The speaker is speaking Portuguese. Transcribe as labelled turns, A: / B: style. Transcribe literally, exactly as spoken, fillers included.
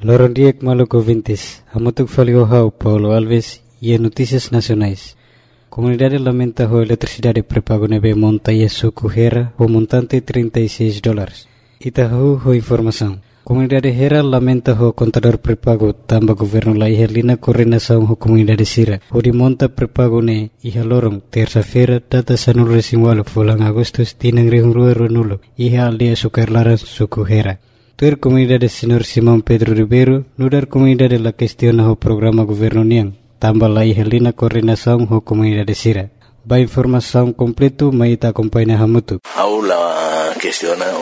A: Lorondiek Maluco Vintes, Hamutuk Faliohau, Paulo Alves e Notícias Nacionais. Comunidade lamenta a eletricidade prepago nebe monta e sucuhera o montante trinta e seis dólares. Itahu ho informação. Comunidade Hera lamenta o contador prepago tamba governo la ihelina coordenação ho comunidade Sira. O de monta prepago ne iha lorong terça-feira data sanul resimwalo fulang agustus tinang rihungrua runulo iha aldia sukarlaran sucuhera. Tuer comunidade Senhor Simão Pedro Ribeiro nudar comunidade la questiona ho programa governo niang tamba la ihelina coordenação ho comunidade Sira. Ba informação completo maita acompanha Hamutuk.
B: Aula questiona